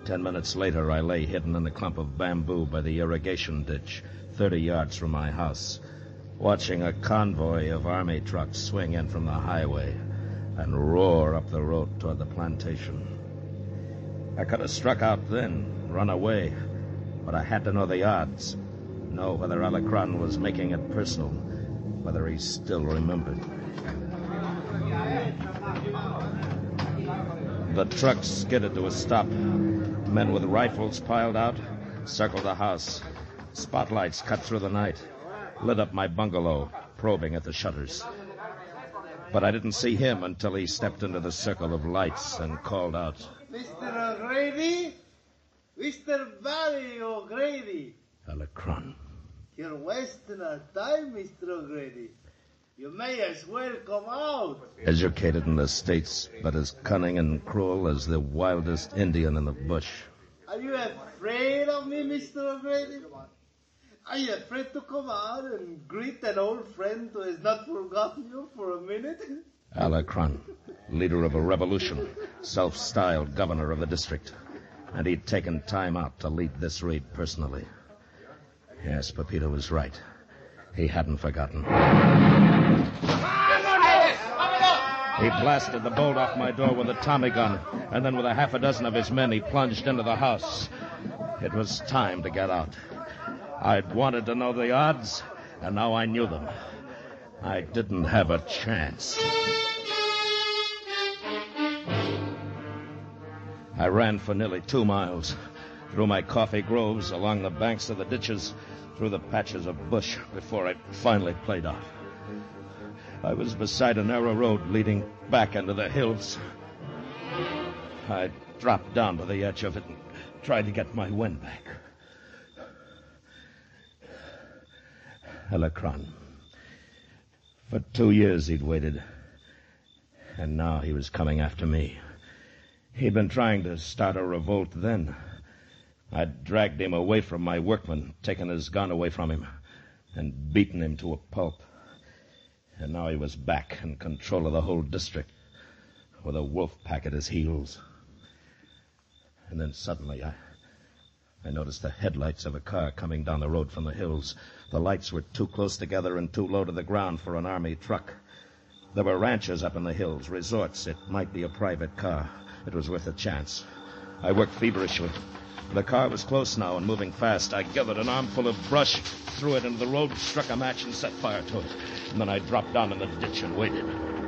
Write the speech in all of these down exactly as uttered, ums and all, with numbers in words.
Ten minutes later, I lay hidden in a clump of bamboo by the irrigation ditch, thirty yards from my house, watching a convoy of army trucks swing in from the highway and roar up the road toward the plantation. I could have struck out then, run away, but I had to know the odds, know whether Alacron was making it personal, whether he still remembered. The truck skidded to a stop. Men with rifles piled out, circled the house. Spotlights cut through the night, lit up my bungalow, probing at the shutters. But I didn't see him until he stepped into the circle of lights and called out, Mister O'Grady? Mister Barry O'Grady. Alacron. You're wasting our time, Mister O'Grady. You may as well come out. Educated in the States, but as cunning and cruel as the wildest Indian in the bush. Are you afraid of me, Mister O'Grady? Are you afraid to come out and greet an old friend who has not forgotten you for a minute? Alacron, leader of a revolution, self-styled governor of the district. And he'd taken time out to lead this raid personally. Yes, Pepito was right. He hadn't forgotten. He blasted the bolt off my door with a Tommy gun, and then with a half a dozen of his men, he plunged into the house. It was time to get out. I'd wanted to know the odds, and now I knew them. I didn't have a chance. I ran for nearly two miles, through my coffee groves, along the banks of the ditches, through the patches of bush, before I finally played out. I was beside a narrow road leading back into the hills. I dropped down to the edge of it and tried to get my wind back. Alacron. For two years he'd waited, and now he was coming after me. He'd been trying to start a revolt then. I'd dragged him away from my workmen, taken his gun away from him, and beaten him to a pulp. And now he was back in control of the whole district, with a wolf pack at his heels. And then suddenly I, I noticed the headlights of a car coming down the road from the hills. The lights were too close together and too low to the ground for an army truck. There were ranches up in the hills, resorts. It might be a private car. It was worth a chance. I worked feverishly. The car was close now and moving fast. I gathered an armful of brush, threw it into the road, struck a match, and set fire to it. And then I dropped down in the ditch and waited.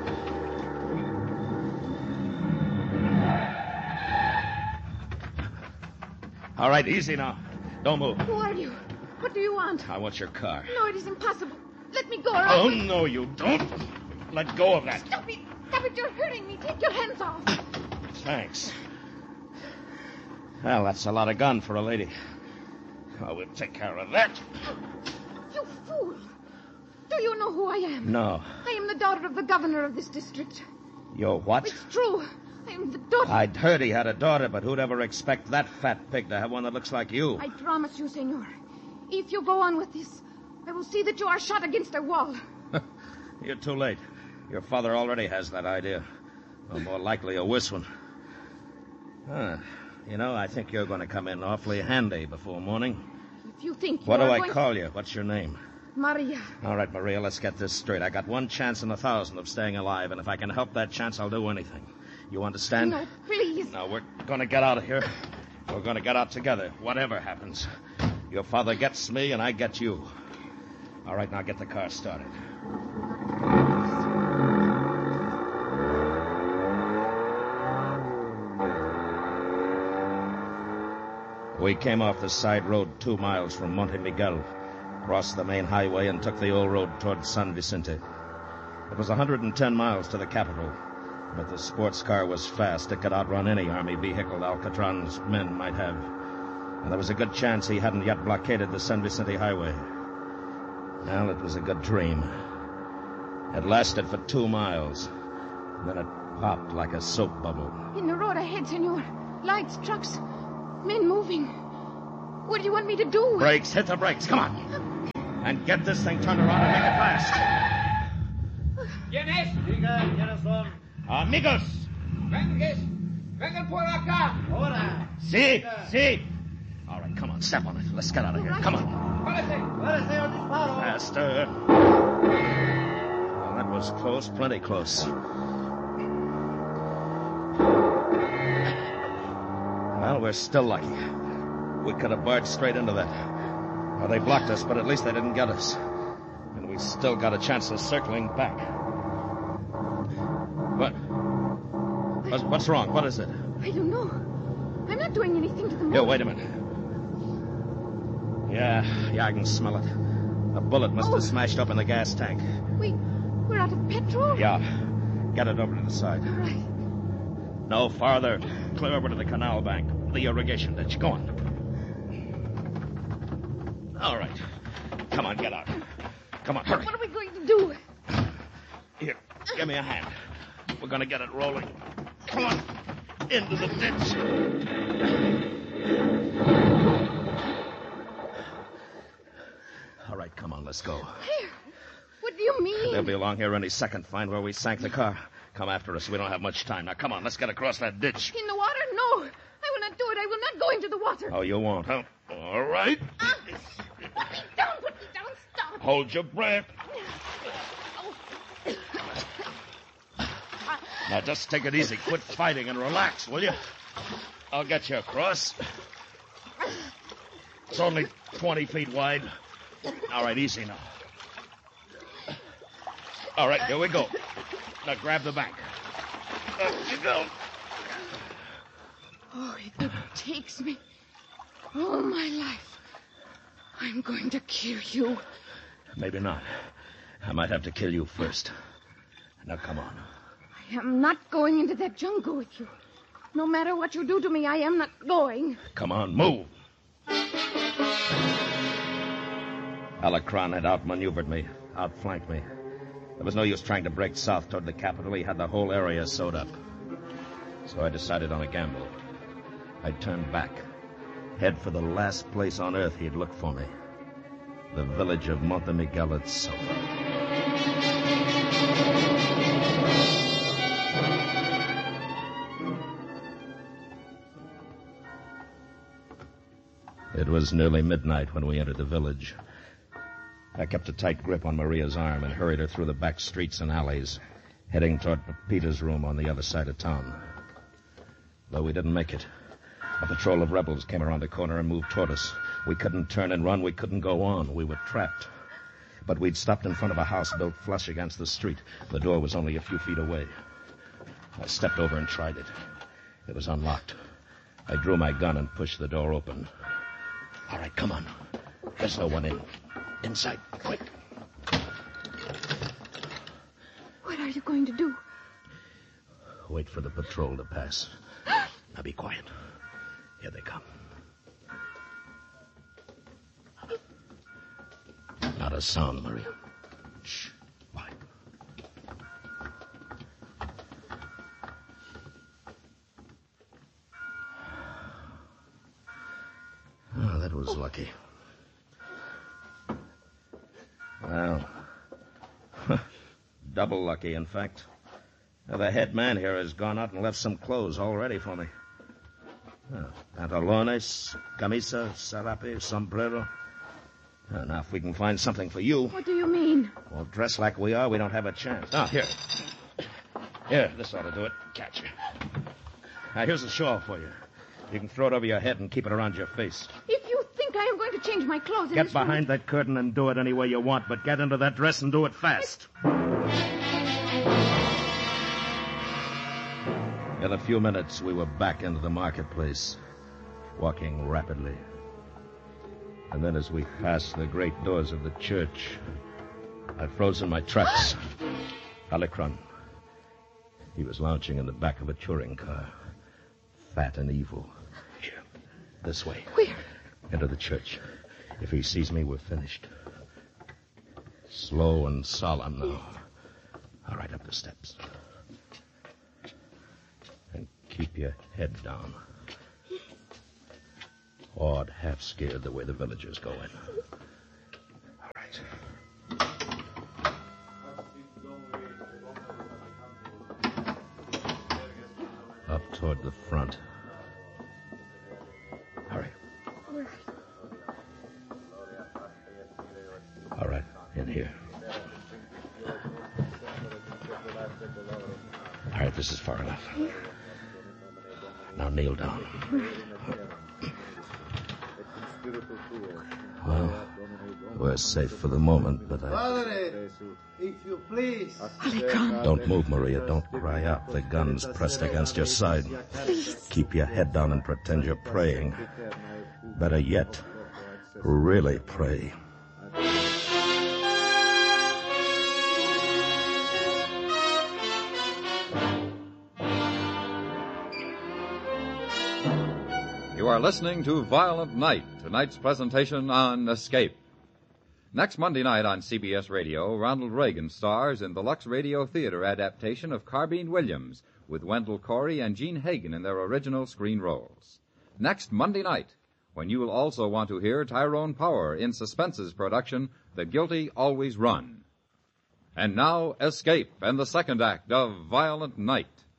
All right, easy now. Don't move. Who are you? What do you want? I want your car. No, it is impossible. Let me go. Or Oh, I'll... no, you don't. Let go of that. Stop it. Stop it. You're hurting me. Take your hands off. Thanks. Well, that's a lot of gun for a lady. Oh, we'll take care of that. You fool. Do you know who I am? No. I am the daughter of the governor of this district. You're what? It's true. I am the daughter... I'd heard he had a daughter, but who'd ever expect that fat pig to have one that looks like you? I promise you, senor, if you go on with this, I will see that you are shot against a wall. You're too late. Your father already has that idea. Or more likely a worse one. Huh. You know, I think you're going to come in awfully handy before morning. If you think you What do are I going... call you? What's your name? Maria. All right, Maria, let's get this straight. I got one chance in a thousand of staying alive, and if I can help that chance, I'll do anything. You understand? No, please. Now, we're going to get out of here. We're going to get out together, whatever happens. Your father gets me, and I get you. All right, now get the car started. We came off the side road two miles from Monte Miguel, crossed the main highway, and took the old road toward San Vicente. It was one hundred ten miles to the capital, but the sports car was fast. It could outrun any army vehicle Alcatron's men might have. And there was a good chance he hadn't yet blockaded the San Vicente highway. Well, it was a good dream. It lasted for two miles. Then it popped like a soap bubble. In the road ahead, senor. Lights, trucks, men moving. What do you want me to do? Brakes. Hit the brakes. Come on. And get this thing turned around and make it fast. ¿Quién es? Diga, ¿quiénes son? Amigos. Vengan, vengan por acá. Ahora. See? See? All right, come on, step on it. Let's get out of here. Right. Come on. Faster. Well, that was close, plenty close. Well, we're still lucky. We could have barged straight into that. Well, they blocked us, but at least they didn't get us. And we still got a chance of circling back. What? What's, what's wrong? What is it? I don't know. I'm not doing anything to the motor. Yo, wait a minute. Yeah, yeah, I can smell it. A bullet must Oh. have smashed up in the gas tank. We, we're out of petrol? Yeah. Get it over to the side. All right. No, farther. Clear over to the canal bank. The irrigation ditch. Go on. All right. Come on, get out. Come on, hurry. What are we going to do? Here, give me a hand. We're going to get it rolling. Come on. Into the ditch. All right, come on, let's go. Here. What do you mean? They'll be along here any second. Find where we sank the car. Come after us. We don't have much time. Now, come on. Let's get across that ditch. In the water? No. I will not do it. I will not go into the water. Oh, you won't, huh? All right. Ah, put me down. Put me down. Stop. Hold your breath. Now, just take it easy. Quit fighting and relax, will you? I'll get you across. It's only twenty feet wide. All right, easy now. All right, here we go. Now, grab the bank. Up you go. Oh, if it takes me all my life, I'm going to kill you. Maybe not. I might have to kill you first. Now, come on. I am not going into that jungle with you. No matter what you do to me, I am not going. Come on, move. Alacron had outmaneuvered me, outflanked me. There was no use trying to break south toward the capital. He had the whole area sewed up. So I decided on a gamble. I turned back, head for the last place on earth he'd look for me. The village of Monte Miguel itself. It was nearly midnight when we entered the village. I kept a tight grip on Maria's arm and hurried her through the back streets and alleys, heading toward Peter's room on the other side of town. Though we didn't make it. A patrol of rebels came around the corner and moved toward us. We couldn't turn and run. We couldn't go on. We were trapped. But we'd stopped in front of a house built flush against the street. The door was only a few feet away. I stepped over and tried it. It was unlocked. I drew my gun and pushed the door open. All right, come on. There's no one in. Inside, quick. What are you going to do? Wait for the patrol to pass. Now be quiet. Here they come. Not a sound, Maria. Shh. Quiet. Oh, that was lucky. Well, double lucky, in fact. The head man here has gone out and left some clothes all ready for me. Oh, pantalones, camisa, sarape, sombrero. Oh, now, if we can find something for you... What do you mean? Well, dressed like we are, we don't have a chance. Ah, here. Here, this ought to do it. Catch you. Now, here's a shawl for you. You can throw it over your head and keep it around your face. If you think I am going to change my clothes... in Get this behind room- that curtain and do it any way you want, but get into that dress and do it fast. In a few minutes, we were back into the marketplace, walking rapidly. And then as we passed the great doors of the church, I froze in my tracks. Alacron. He was lounging in the back of a touring car, fat and evil. Here, this way. Where? Into the church. If he sees me, we're finished. Slow and solemn now. All right, up the steps. And keep your head down. Awed, half scared the way the villagers go in. All right. Up toward the front. Here. All right, this is far enough. Now kneel down. Well, we're safe for the moment, but I... Padre, if you please. Don't move, Maria. Don't cry out. The gun's pressed against your side. Please. Keep your head down and pretend you're praying. Better yet, really pray. You are listening to Violent Night, tonight's presentation on Escape. Next Monday night on C B S Radio, Ronald Reagan stars in the Lux Radio Theater adaptation of Carbine Williams, with Wendell Corey and Gene Hagen in their original screen roles. Next Monday night, when you will also want to hear Tyrone Power in Suspense's production, The Guilty Always Run. And now, Escape and the second act of Violent Night.